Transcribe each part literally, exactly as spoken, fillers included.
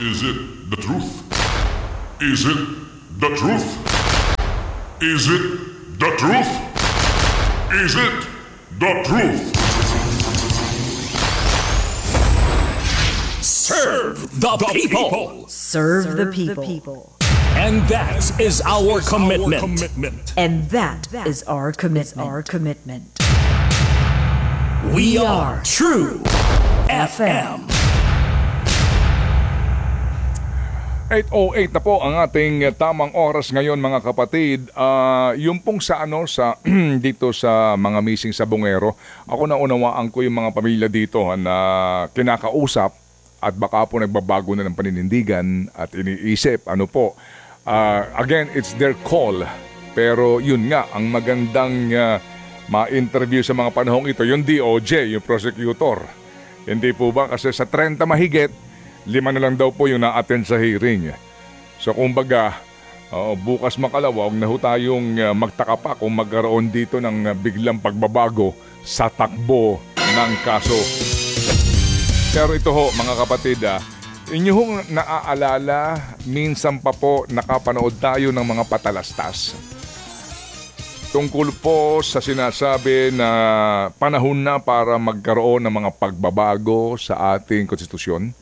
Is it the truth? Is it the truth? Is it the truth? Is it the truth? Serve the people. Serve the people. And that is our commitment. And that is our commitment. Our commitment. We are True F M. eight oh eight na po ang ating tamang oras ngayon, mga kapatid. Uh, yung pong sa ano sa dito sa mga missing sa Bungero, ako na unawaan ko yung mga pamilya dito na kinakausap at baka po nagbabago na ng paninindigan at iniisip ano po. Uh, again, it's their call. Pero yun nga, ang magandang uh, ma-interview sa mga panahong ito, yung D O J, yung prosecutor. Hindi po ba? Kasi sa thirty mahigit, lima na lang daw po yung na-attend sa hearing. So kumbaga, uh, bukas makalawa, huwag na ho tayong uh, magtaka pa kung magkaroon dito ng uh, biglang pagbabago sa takbo ng kaso. Pero ito ho, mga kapatid, ah, inyo hong naaalala, minsan pa po nakapanood tayo ng mga patalastas. Tungkol po sa sinasabi na panahon na para magkaroon ng mga pagbabago sa ating konstitusyon.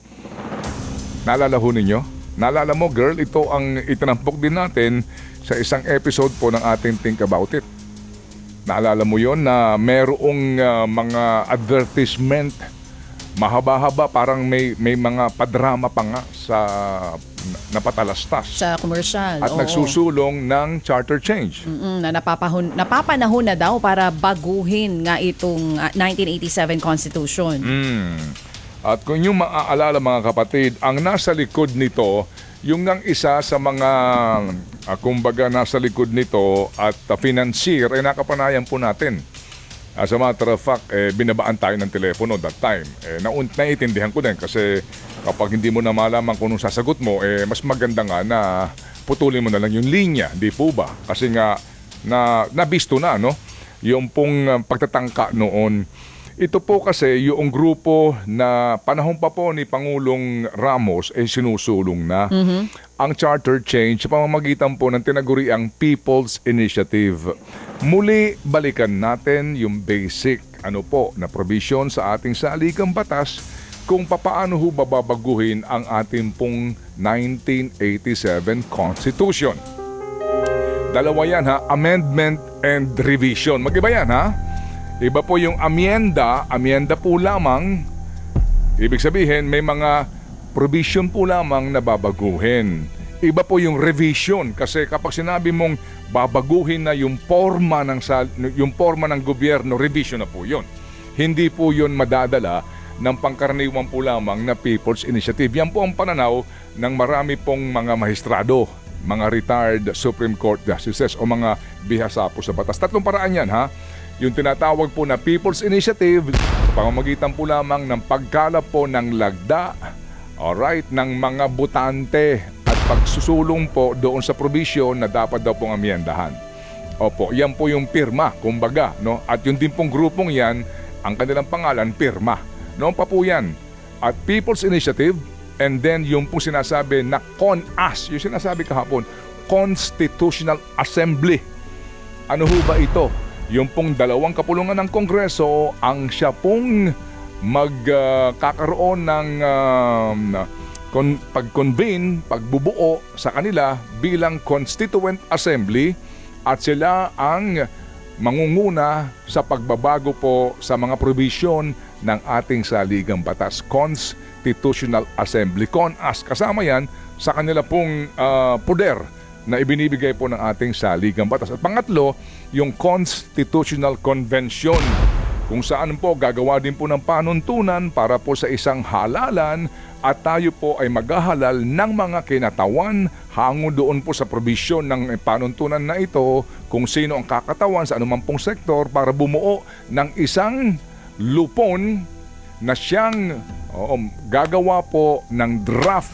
Naalala ho ninyo? Naalala mo, girl, ito ang itinampok din natin sa isang episode po ng ating Think About It. Naalala mo yon na merong uh, mga advertisement, mahaba-haba, parang may, may mga padrama pa nga sa napatalastas. Sa commercial. At oo. Nagsusulong ng charter change. Mm-mm, na napapahon, napapanahon na daw para baguhin nga itong uh, nineteen eighty-seven Constitution. Mm. At kung yung maaalala, mga kapatid, ang nasa likod nito, yung ng isa sa mga, uh, kumbaga nasa likod nito at uh, financier, ay nakapanayan po natin. As a matter of fact, eh, binabaan tayo ng telepono that time. Eh, naun- naiintindihan ko din kasi kapag hindi mo na malaman kung anong sasagot mo, eh, mas maganda nga na putulin mo na lang yung linya, di po ba? Kasi nga, na, nabisto na, no? Yung pong uh, pagtatangka noon. Ito po kasi yung grupo na panahon pa po ni Pangulong Ramos ay eh, sinusulong na mm-hmm. ang charter change sa pamamagitan po ng tinaguriang People's Initiative. Muli balikan natin yung basic ano po na provision sa ating saligang batas kung papaano ho bababaguhin ang ating pong nineteen eighty-seven Constitution. Dalawa yan ha, amendment and revision. Mag-iba yan ha. Iba po yung amyenda, amyenda po lamang, ibig sabihin may mga provision po lamang na babaguhin. Iba po yung revision kasi kapag sinabi mong babaguhin na yung forma ng, yung forma ng gobyerno, revision na po yun. Hindi po yun madadala ng pangkaraniwan po lamang na People's Initiative. Yan po ang pananaw ng marami pong mga mahistrado, mga retired Supreme Court justices o mga bihasa po sa batas. Tatlong paraan yan ha. Yung tinatawag po na People's Initiative, pamamagitan po lamang ng pagkalap po ng lagda, alright, ng mga butante at pagsusulong po doon sa provision na dapat daw pong amyendahan. Opo, yan po yung pirma, kumbaga, no? At yun din pong grupong yan, ang kanilang pangalan, pirma. Noon pa po yan. At People's Initiative, and then yung pong sinasabi na C O N A S, yung sinasabi kahapon, Constitutional Assembly. Ano ho ba ito? Yung pong dalawang kapulungan ng Kongreso ang siya pong magkakaroon uh, ng uh, kon- pag-convene, pagbubuo sa kanila bilang Constituent Assembly at sila ang mangunguna sa pagbabago po sa mga provision ng ating saligang batas. Constitutional Assembly. C O N A S. Kasama yan sa kanila pong uh, poder na ibinibigay po ng ating saligang batas. At pangatlo, yung Constitutional Convention kung saan po gagawa din po ng panuntunan para po sa isang halalan at tayo po ay maghahalal ng mga kinatawan hango doon po sa probisyon ng panuntunan na ito kung sino ang kakatawan sa anumang pong sektor para bumuo ng isang lupon na siyang oo, gagawa po ng draft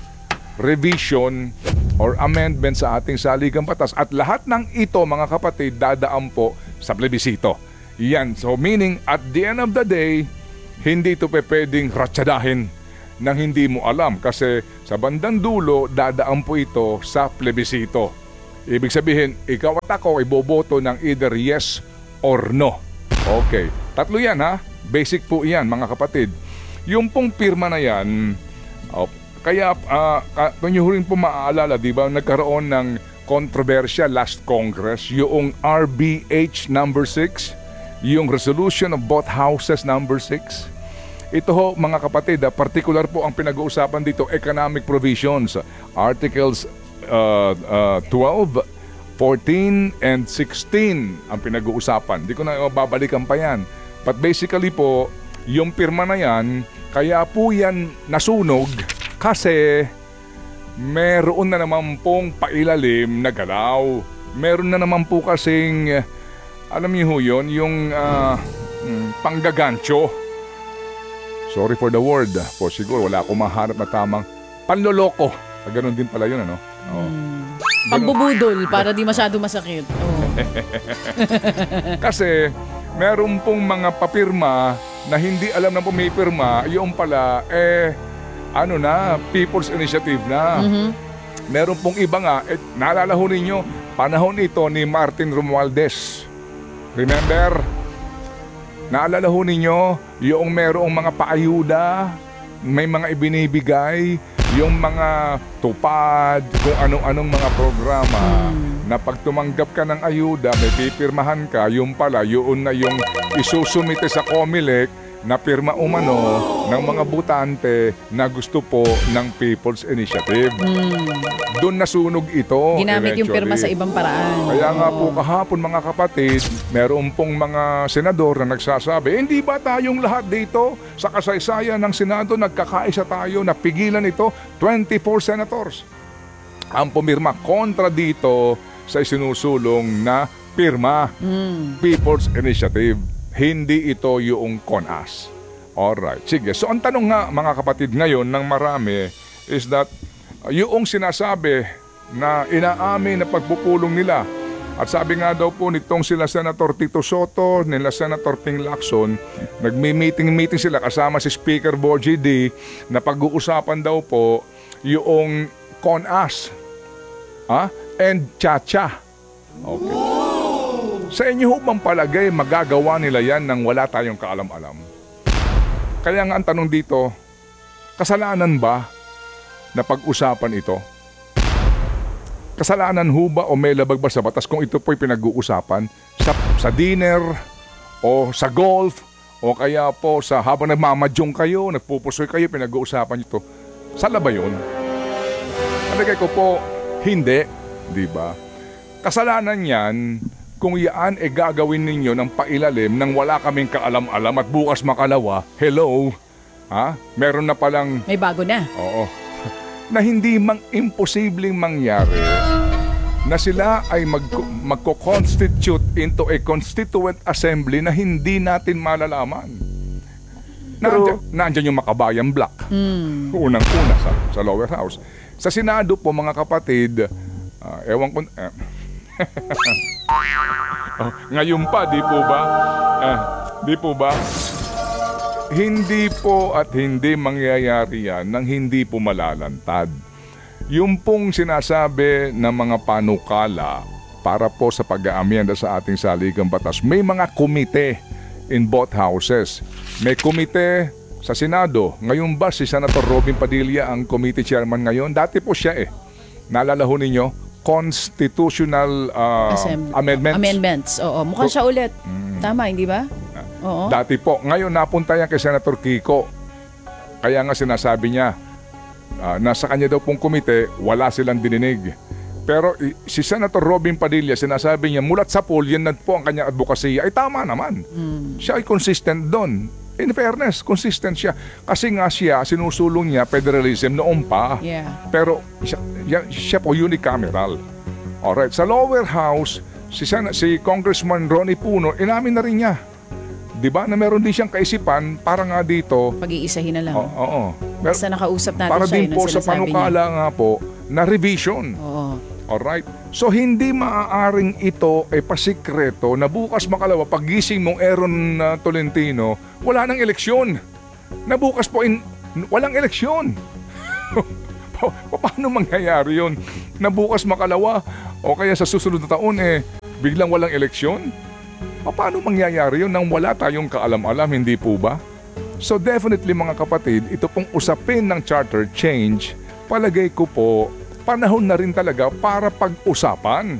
revision or amendment sa ating saligang batas. At lahat ng ito, mga kapatid, dadaan po sa plebisito. Yan. So meaning, at the end of the day, hindi ito pe pwedeng ratsadahin nang hindi mo alam kasi sa bandang dulo dadaan po ito sa plebisito. Ibig sabihin, ikaw at ako ay boboto ng either yes or no. Okay. Tatlo yan ha. Basic po yan mga kapatid. Yung pong pirma na yan, oh, kaya uh, kung nyo rin po maaalala, di ba, nagkaroon ng kontrobersya last Congress, yung R B H number six, yung Resolution of Both Houses number six. Ito ho mga kapatid, ah, particular po ang pinag-uusapan dito, economic provisions, articles uh, uh, twelve, fourteen, and sixteen ang pinag-uusapan. Di ko na babalikan pa yan. But basically po, yung pirma na yan, kaya po yan nasunog kasi meron na naman pong pailalim na galaw. Meron na naman po kasing, alam niyo ho yun, yung uh, panggagancho. Sorry for the word. Po siguro wala akong mahanap na tamang panloloko. Ah, ganun din pala yun, ano? Oh. Hmm. Pagbubudol para di masyado masakit. Oh. Kasi meron pong mga papirma na hindi alam na pumipirma, yung pala, eh, ano na, People's Initiative na. Mm-hmm. Meron pong iba nga, eh, naalala ho ninyo, panahon ito ni Martin Romualdez. Remember? Naalala ho ninyo, yung merong mga paayuda, may mga ibinibigay, yung mga tupad, kung anong-anong mga programa, mm. na pag tumanggap ka ng ayuda, may pipirmahan ka, yung pala, yun na yung isusumite sa COMELEC, na pirma umano ng mga butante na gusto po ng People's Initiative. Mm. Doon nasunog ito. Ginamit yung pirma sa ibang paraan. Kaya nga po kahapon mga kapatid, meron pong mga senador na nagsasabi, hindi ba tayong lahat dito sa kasaysayan ng Senado nagkakaisa tayo na pigilan ito? twenty-four senators ang pumirma kontra dito sa isinusulong na pirma. Mm. People's Initiative. Hindi ito yung CONAS. Alright, sige. So ang tanong nga mga kapatid ngayon ng marami is that yung sinasabi na inaamin na pagpupulong nila at sabi nga daw po nitong sila Senator Tito Soto, nila Senator Ping Lacson, nagmi-meeting-meeting sila kasama si Speaker Bogie D na pag-uusapan daw po yung CONAS ah, and Chacha. Okay. Sa inyo ho bang palagay magagawa nila yan nang wala tayong kaalam-alam? Kaya nga ang tanong dito, kasalanan ba na pag-usapan ito? Kasalanan ho ba o may labag ba sa batas kung ito po'y pinag-uusapan sa, sa dinner o sa golf o kaya po sa habang nagmamadyong kayo, nagpupusoy kayo, pinag-uusapan ito? Sala ba yun? Palagay ko po, hindi, di ba? Kasalanan yan kung yaan e gagawin ninyo ng pailalim nang wala kaming kaalam-alam at bukas makalawa, hello, ha? Meron na palang... May bago na. Oo. Na hindi mang imposibleng mangyari na sila ay mag, magko-constitute into a constituent assembly na hindi natin malalaman. Nandiyan, nandiyan yung Makabayan Block. Mm. Unang-una sa, sa lower house. Sa Senado po mga kapatid, uh, ewan ko... Uh, oh, ngayon pa, di po ba? Ah, di po ba? Hindi po at hindi mangyayari yan nang hindi po malalantad. Yung pong sinasabi ng mga panukala para po sa pag-aamyenda sa ating saligang batas, may mga komite in both houses. May komite sa Senado. Ngayon ba si Senator Robin Padilla ang committee chairman ngayon? Dati po siya eh. Naalala ho ninyo? Constitutional uh, amendments. Amendments, oo. Mukhang siya ulit. Mm. Tama, hindi ba? Oo. Dati po. Ngayon, napunta yan kay Senator Kiko. Kaya nga sinasabi niya, uh, nasa kanya daw pong komite, wala silang dininig. Pero si Senator Robin Padilla, sinasabi niya, mulat sa poll, yan na po ang kanyang advokasya. Ay tama naman. Mm. Siya ay consistent doon. In fairness, consistent siya. Kasi nga siya, sinusulong niya federalism noon pa. Yeah. Pero siya, siya po unicameral. Alright, sa lower house, si, si Congressman Ronnie Puno, inamin na rin niya. Diba na meron din siyang kaisipan para nga dito. Pag-iisahin na lang. Oo. oo. Basta nakausap natin para siya. Para din po sa panukala niya. Nga po, na revision. Oo. Alright? So, hindi maaaring ito ay pasikreto na bukas makalawa, pagising mong Aaron uh, Tolentino, wala nang eleksyon. Na bukas po, in, Walang eleksyon. Pa- Paano mangyayari yun? Na bukas makalawa o kaya sa susunod na taon eh biglang walang eleksyon? Paano mangyayari yun nang wala tayong kaalam-alam, hindi po ba? So definitely mga kapatid, ito pong usapin ng charter change, palagay ko po, panahon na rin talaga para pag-usapan.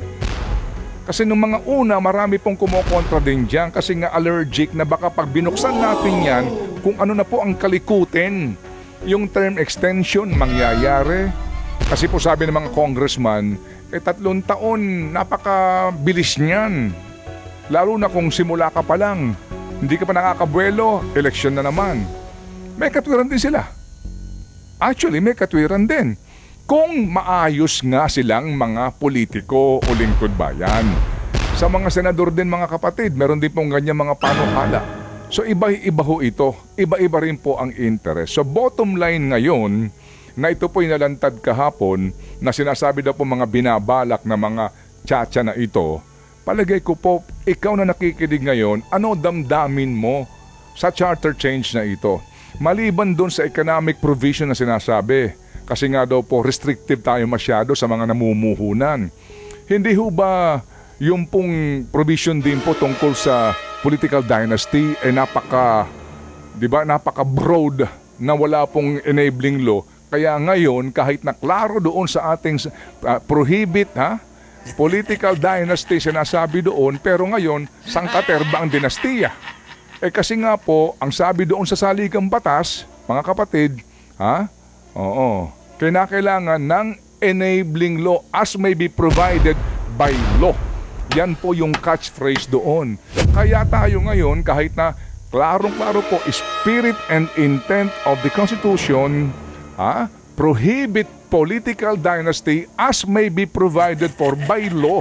Kasi nung mga una, marami pong kumokontra din dyan kasi nga allergic na baka pag binuksan natin yan, kung ano na po ang kalikutin, yung term extension mangyayari. Kasi po sabi ng mga congressman, eh tatlong taon, napakabilis niyan. Lalo na kung simula ka pa lang, hindi ka pa nakakabuelo, eleksyon na naman. May katwiran din sila. Actually, may katwiran din. Kung maayos nga silang mga politiko o lingkod bayan. Sa mga senador din mga kapatid, meron din pong ganyan mga panukala. So iba-iba ho ito, iba-iba rin po ang interest. So bottom line ngayon, na ito po'y nalantad kahapon, na sinasabi daw po mga binabalak na mga tsa-tsa na ito, palagay ko po, ikaw na nakikinig ngayon, ano damdamin mo sa charter change na ito? Maliban doon sa economic provision na sinasabi, kasi nga daw po restrictive tayo masyado sa mga namumuhunan. Hindi ho ba yung pong provision din po tungkol sa political dynasty ay eh napaka, di ba, napaka broad na wala pong enabling law. Kaya ngayon kahit na klaro doon sa ating uh, prohibit ha, political dynasty sinasabi doon, pero ngayon sangkaterba ang dinastiya. Eh kasi nga po, ang sabi doon sa saligang batas, mga kapatid, ha? Oo. Kinakailangan ng enabling law as may be provided by law. Yan po yung catchphrase doon. Kaya tayo ngayon, kahit na klarong-klaro po, spirit and intent of the Constitution, ha? Prohibit political dynasty as may be provided for by law.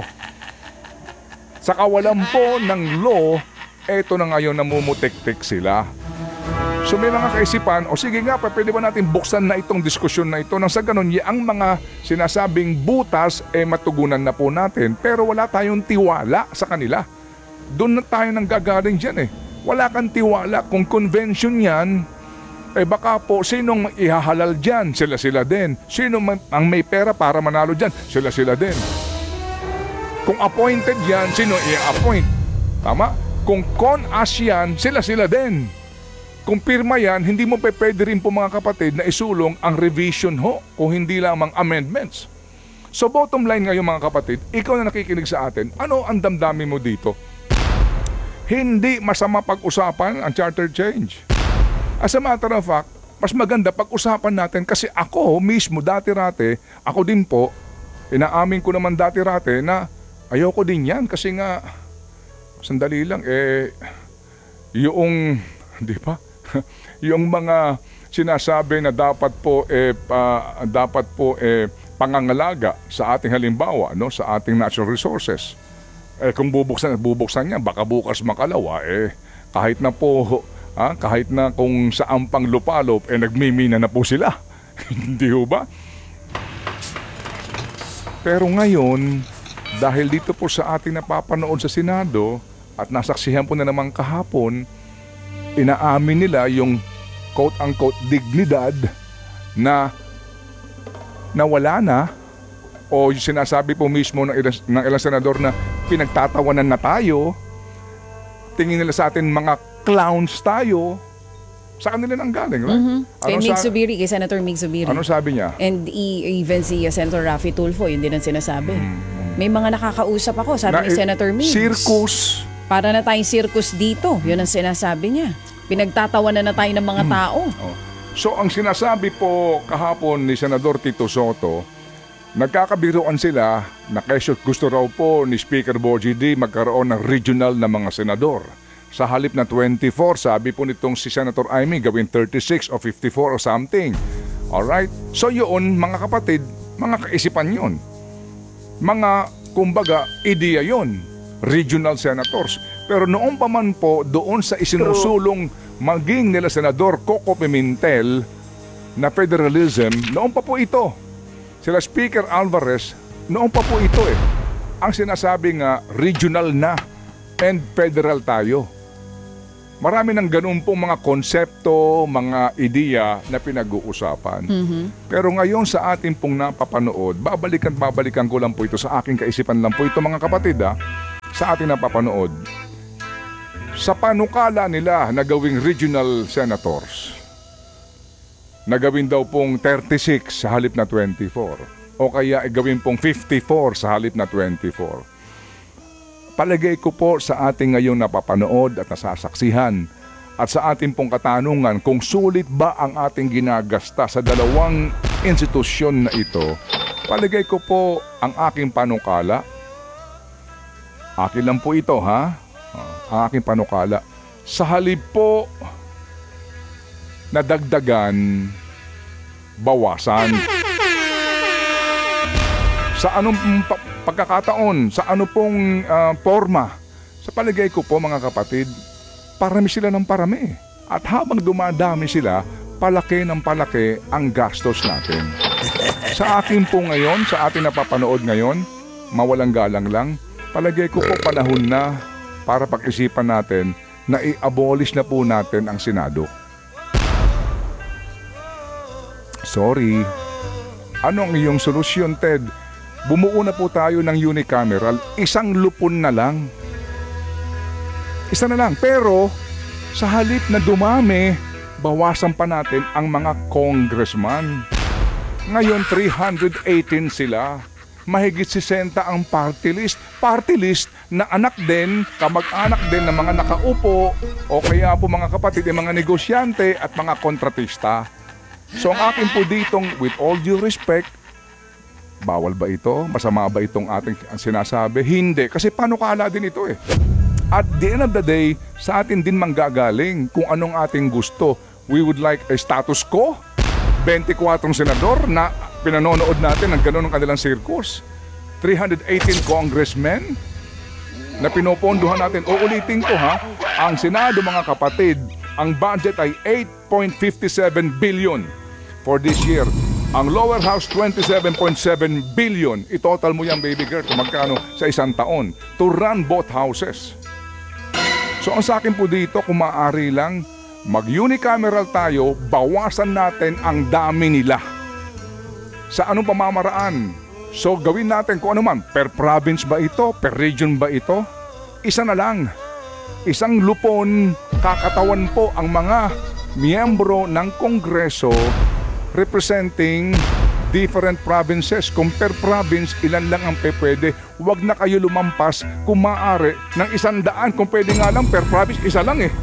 Sa kawalan po ng law, eto na ngayon namumutik-tik sila. So may mga kaisipan, o sige nga, pwede ba natin buksan na itong diskusyon na ito nang sa ganun, ang mga sinasabing butas, eh matugunan na po natin, pero wala tayong tiwala sa kanila. Doon na tayo nang gagaling dyan eh. Wala kang tiwala kung convention yan, eh baka po sinong ihahalal dyan, sila-sila din. Sino ang may pera para manalo dyan, sila-sila din. Kung appointed yan, sino i-appoint? Tama? Kung con-as yan, sila-sila din. Kung pirma yan, hindi mo pa pwede rin po mga kapatid na isulong ang revision ho kung hindi lamang amendments. So bottom line ngayon mga kapatid, ikaw na nakikinig sa atin, ano ang damdamin mo dito? Hindi masama pag-usapan ang charter change. As a matter of fact, mas maganda pag-usapan natin kasi ako mismo dati-rate, ako din po, inaamin ko naman dati-rate na ayoko din yan kasi nga, sandali lang, eh, yung, di ba? Yung mga sinasabi na dapat po eh uh, dapat po eh pangangalaga sa ating halimbawa no sa ating natural resources. Eh kung bubuksan bubuksan niya baka bukas makalawa eh kahit na po ah, kahit na kung saan pang lupalop eh nagmimina na po sila. Hindi ho ba? Pero ngayon dahil dito po sa ating napapanood sa Senado at nasaksihan po na naman kahapon, inaamin nila yung quote-unquote dignidad na nawala na o yung sinasabi po mismo ng ilang, ng ilang senador na pinagtatawanan na tayo, tingin nila sa atin mga clowns tayo, sa kanila nang galing, right? Mm-hmm. Kay Ano Mig sa- Zubiri, kay Senator Mig Zubiri. Ano sabi niya? And i- even si uh, Senator Raffy Tulfo, yun din ang sinasabi. May mga nakakausap ako, sabi ni Na- Senator Mig. Circus. Para na tayong circus dito, yun ang sinasabi niya. Pinagtatawanan na tayo ng mga tao. Oh. So ang sinasabi po kahapon ni Senador Tito Soto, nagkakabiruan sila na kesyo gusto raw po ni Speaker Bogie D magkaroon ng regional na mga senador. Sa halip na twenty-four, sabi po nitong si Senator Amy gawin thirty-six o fifty-four or something. Alright? So yun, mga kapatid, mga kaisipan yun. Mga, kumbaga, ideya yun. Regional senators. Pero noon pa man po, doon sa isinusulong maging nila Senador Coco Pimentel na federalism, noon pa po ito. Sila Speaker Alvarez, noon pa po ito eh. Ang sinasabi nga, regional na and federal tayo. Marami ng ganun pong mga konsepto, mga ideya na pinag-uusapan. Pero ngayon sa ating pong napapanood, babalikan babalikan ko lang po ito sa aking kaisipan lang po ito mga kapatid ha, sa ating napapanood. Sa panukala nila na gawing regional senators, na gawin daw pong thirty-six sa halip na twenty-four o kaya ay gawin pong fifty-four sa halip na twenty-four. Palagay ko po sa ating ngayon napapanood at nasasaksihan at sa ating pong katanungan kung sulit ba ang ating ginagasta sa dalawang institusyon na ito, palagay ko po ang aking panukala, akin lang po ito ha, ang aking panukala, sa halip po na dagdagan, bawasan. Sa anong pa- pagkakataon, sa ano pong uh, forma, sa palagay ko po mga kapatid, parami sila ng parami. At habang dumadami sila, palaki ng palaki ang gastos natin. Sa akin po ngayon, sa ating napapanood ngayon, mawalang galang lang, palagay ko po panahon na para pag-isipan natin na i-abolish na po natin ang Senado. Sorry. Ano ang iyong solusyon, Ted? Bumuo na po tayo ng unicameral, isang lupon na lang. Isa na lang, pero sa halip na dumami, bawasan pa natin ang mga congressman. Ngayon, three hundred eighteen sila. Mahigit sesenta ang party list. Party list na anak din, kamag-anak din ng mga nakaupo o kaya po mga kapatid, mga negosyante at mga kontratista. So ang akin po ditong, with all due respect, bawal ba ito? Masama ba itong ating sinasabi? Hindi, kasi panukala din ito eh. At the end of the day, sa atin din manggagaling kung anong ating gusto. We would like a status quo, twenty-four senador na pinanonood natin ng ganun ng kanilang circus. three hundred eighteen congressmen na pinopondohan natin. Uulitin ko ha, ang Senado mga kapatid, ang budget ay eight point five seven billion for this year. Ang lower house, twenty-seven point seven billion. I-total mo yan, baby girl, kung magkano sa isang taon to run both houses. So ang sa akin po dito, kung maaari lang, mag-unicameral tayo, bawasan natin ang dami nila. Sa anong pamamaraan? So gawin natin kung ano man, per province ba ito, per region ba ito? Isa na lang. Isang lupon, kakatawan po ang mga miyembro ng Kongreso representing different provinces. Kung per province, ilan lang ang pwede. Huwag na kayo lumampas kung maaari ng isang daan. Kung pwede nga lang per province, isa lang eh.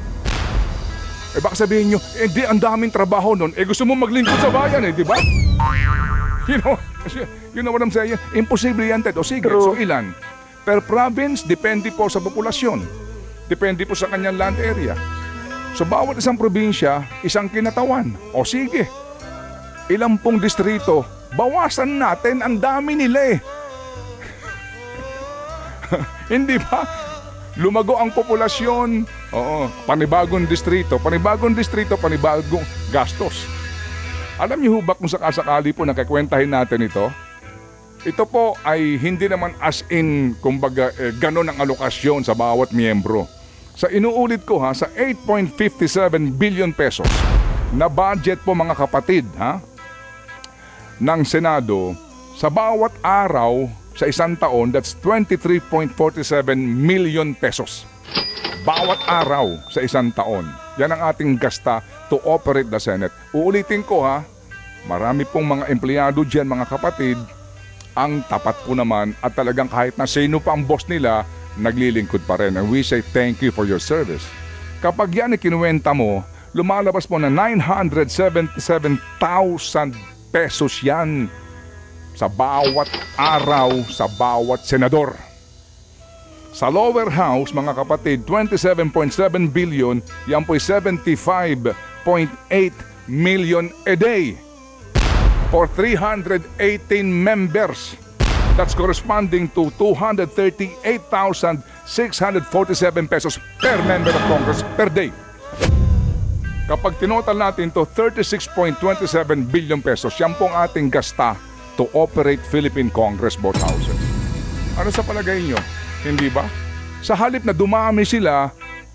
Eh baka sabihin nyo, eh di ang daming trabaho nun. Eh gusto mo maglingkod sa bayan eh, di ba? You know, you know what I'm saying? Imposible yan, Ted. O sige, so ilan? Per province, depende po sa populasyon. Depende po sa kanyang land area. So bawat isang probinsya, isang kinatawan. O sige, ilang pong distrito, bawasan natin, ang dami nila eh. Hindi ba? Lumago ang populasyon. Oo, panibagong distrito, panibagong distrito, panibagong gastos. Alam niyo ba kung sakasakali po nakakwentahin natin ito? Ito po ay hindi naman as in, kumbaga, eh, ganon ang alokasyon sa bawat miyembro. Sa inuulit ko ha, sa eight point five seven billion pesos na budget po mga kapatid ha, ng Senado, sa bawat araw sa isang taon, that's twenty-three point four seven million pesos. Bawat araw sa isang taon. Yan ang ating gasta to operate the Senate. Uulitin ko ha, marami pong mga empleyado dyan mga kapatid, ang tapat po naman at talagang kahit na sino pa ang boss nila, naglilingkod pa rin. And we say thank you for your service. Kapag yan ay kinuwenta mo, lumalabas po na nine hundred seventy-seven thousand pesos yan sa bawat araw, sa bawat senador. Sa lower house, mga kapatid, twenty-seven point seven billion, yan po'y seventy-five point eight million a day for three hundred eighteen members. That's corresponding to two hundred thirty-eight thousand six hundred forty-seven pesos per member of Congress per day. Kapag tinotal natin to thirty-six point two seven billion pesos, yan pong ating gasta to operate Philippine Congress both houses. Ano sa palagay nyo? Hindi ba? Sa halip na dumami sila,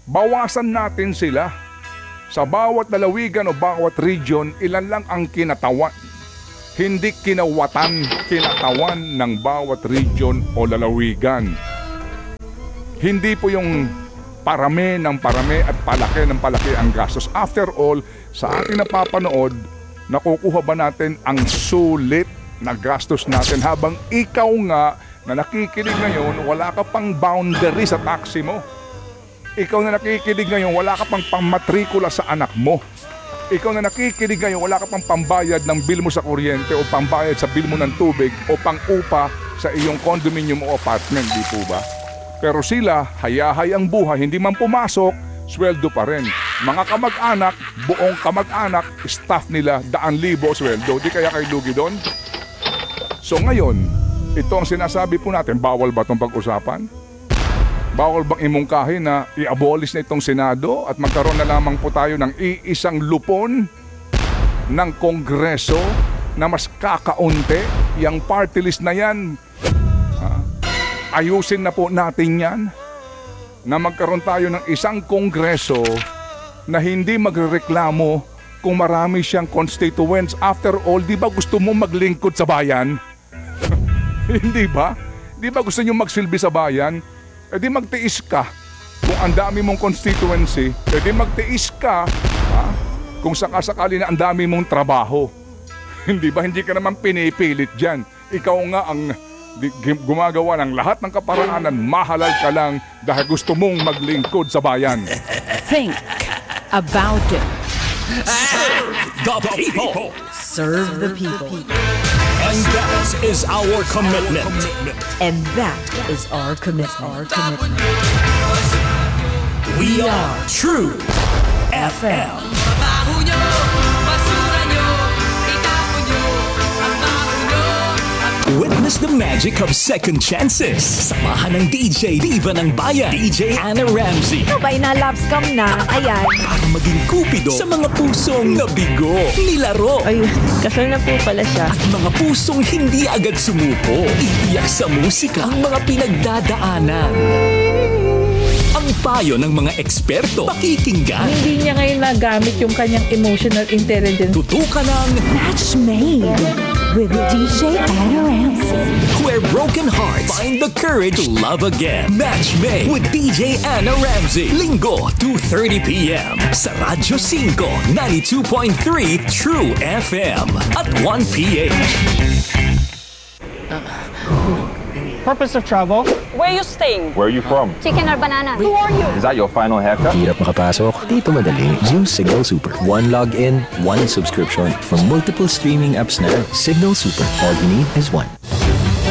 bawasan natin sila. Sa bawat lalawigan o bawat region, ilan lang ang kinatawan. Hindi kinawatan, kinatawan ng bawat region o lalawigan. Hindi po yung parami ng parami at palaki ng palaki ang gastos. After all, sa ating napapanood, nakukuha ba natin ang sulit na gastos natin habang ikaw nga na nakikinig ngayon, wala ka pang boundary sa taxi mo. Ikaw na nakikinig ngayon, wala ka pang pangmatrikula sa anak mo. Ikaw na nakikinig ngayon, wala ka pang pambayad ng bill mo sa kuryente o pambayad sa bill mo ng tubig o pang-upa sa iyong condominium o apartment, di po ba? Pero sila, hayahay ang buhay, hindi man pumasok, sweldo pa rin. Mga kamag-anak, buong kamag-anak, staff nila, daan libo sweldo. Di kaya kayo lugi doon? So ngayon, ito ang sinasabi po natin, bawal ba itong pag-usapan? Bawal bang imungkahin na i-abolish na itong Senado at magkaroon na lamang po tayo ng iisang lupon ng Kongreso na mas kakaunti? Yang party list na yan, ha? Ayusin na po natin yan na magkaroon tayo ng isang Kongreso na hindi magrereklamo kung marami siyang constituents. After all, di ba gusto mo maglingkod sa bayan? Hindi ba? Di ba gusto nyo magsilbi sa bayan? E di magtiis ka. Kung ang dami mong constituency, e di magtiis ka, ha? Kung sakasakali na ang dami mong trabaho. Hindi ba? Hindi ka naman pinipilit dyan. Ikaw nga ang di, gumagawa ng lahat ng kaparaanan, mahalal ka lang dahil gusto mong maglingkod sa bayan. Think about it. The people. Serve the people. And that is our commitment. And that is our commitment. Our commitment. We are True F M. Baho nyo, basura nyo, itapon nyo, ang baho nyo, ang Witness the magic of second chances. Samahan ng D J Diva ng Bayan, D J Anna Ramsey. Sabay na love scam na. Ayan. Para maging kupido sa mga pusong nabigo, nilaro, Ay, kasal na po pala siya. at mga pusong hindi agad sumuko. Iiyak sa musika ang mga pinagdadaanan. Ang payo ng mga eksperto, pakikinggan. Hindi niya ngayon magamit yung kanyang emotional intelligence. Tutukan ng Match made with D J Anna Ramsey. Where Broken Hearts Find the Courage to Love Again. Match made with D J Anna Ramsey. Linggo, two thirty p.m. sa Radyo cinco, ninety-two point three True F M at one p.m. Purpose of travel? Where you staying? Where are you from? Chicken or banana? Who are you? Is that your final haircut? Hirap makapasok? Dito madali. Use Signal Super. One login, one subscription from multiple streaming apps na. Signal Super. All you need is one.